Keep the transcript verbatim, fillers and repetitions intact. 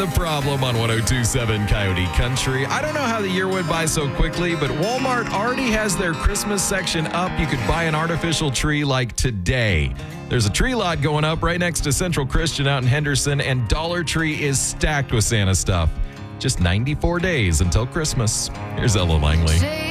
The Problem on one oh two point seven Coyote Country. I don't know how the year went by so quickly, but Walmart already has their Christmas section up. You could buy an artificial tree like today. There's a tree lot going up right next to Central Christian out in Henderson, and Dollar Tree is stacked with Santa stuff. Just ninety-four days until Christmas. Here's Ella Langley.